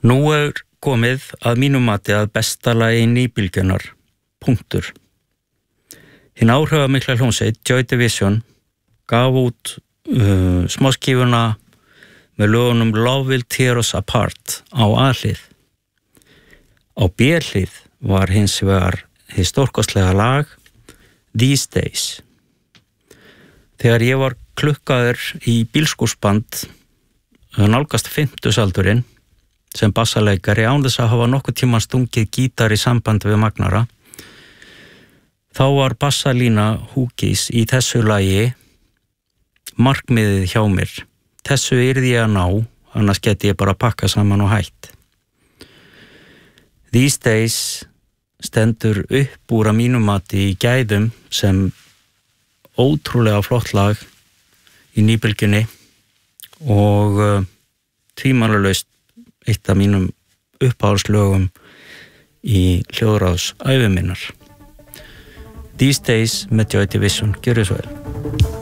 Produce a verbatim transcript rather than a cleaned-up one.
Nú er komið að mínum mati að besta lagi nýbylgjunar, punktur. Hinn áhrifamikla hljómsveit Joy Division gaf út uh, smáskífuna með lögunum Love Will Tear Us Apart á A-hlið. Á B-hlið var hins vegar hið stórkostlega lag These Days. Þegar ég var klukkaður í bílskúrsband nálgast fimmtugsaldurinn sem bassaleikari án þess að hafa nokkuð tíma stungið gítar í samband við magnara, þá var bassalína Huggies í þessu lagi markmiðið hjá mér. Þessu yrði ég að ná, annars geti ég bara pakka saman og hætt. These Days stendur upp úr að mínum mati í gæðum sem ótrúlega flott lag í nýbylgjunni og uh, tvímælalaust eitt af mínum uppáhaldslögum í hljóðráðs ævi minnar. These Days með Joy Division. Gjörðu svo vel.